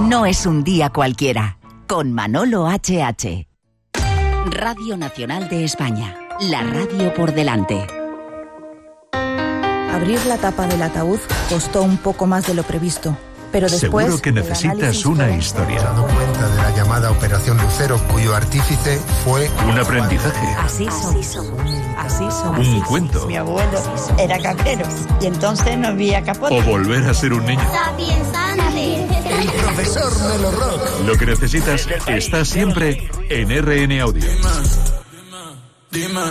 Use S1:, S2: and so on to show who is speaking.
S1: No es un día cualquiera. Con Manolo HH. Radio Nacional de España. La radio por delante.
S2: Abrir la tapa del ataúd costó un poco más de lo previsto. Pero después,
S3: seguro que necesitas una historia.
S4: Dado cuenta de la llamada Operación Lucero, cuyo artífice fue
S3: un aprendizaje.
S5: Así somos.
S3: Un cuento.
S5: Mi abuelo era cabrero y entonces no había capote.
S3: O volver a ser un niño.
S4: el profesor Melo Rock.
S3: Lo que necesitas está siempre en RN Audio.